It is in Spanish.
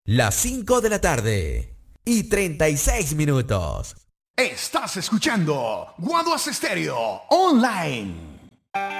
Las 5 de la tarde y 36 minutos. Estás escuchando Guaduas Estéreo Online.